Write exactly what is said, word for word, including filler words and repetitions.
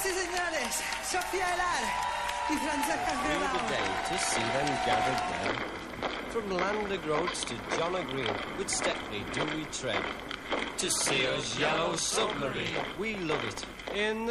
i senyores, Sofia Elar i Francesca Through the day to see them gathered there. From land o' groats to John o' Green, with Stepney do we tread. To see us yellow submarine, we love it. In